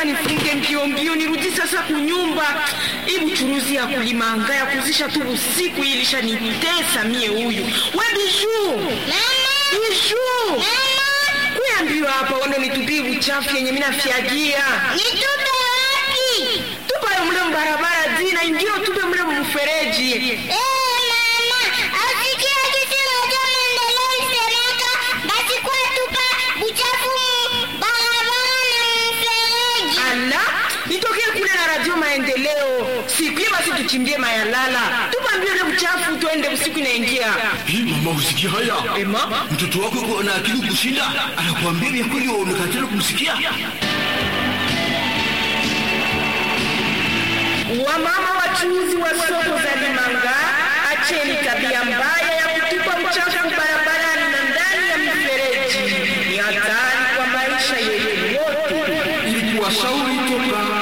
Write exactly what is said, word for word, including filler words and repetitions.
lazima nifunge mbio mbio nirudi sasa kunyumba. Ibu churuzi ya kulimanga ya kuzisha tu usiku ilisha nitesa mie huyu. We Bijou. Mama. Bijou. Mama. Kuambiwa hapa wando nitupie uchafu yenye mimi nafiagia. Nitupe wapi? Tupa mle barabara zina ingine tupe mle mfereji. Eh, mama, asikia kitu moja maendeleo isemeka, basi kwa tupa uchafu barabara na mfereji. Ala, nitokee kule na radio Maendeleo. Siku hiyo basi tuchimbie mayalala. Tupa mbio ile uchafu tuende usiku inaingia. Hii mama usikia haya? Ema, Mtoto wako yuko na akili kushinda, anakuambia vya kweli wewe unakatana kumsikia. Wamama wachuuzi wa soko za Limanga, acheni tabia mbaya ya kutupa uchafu barabarani na ndani ya mifereji. Ni hatari kwa maisha yetu yote. Ili kuwashauri toka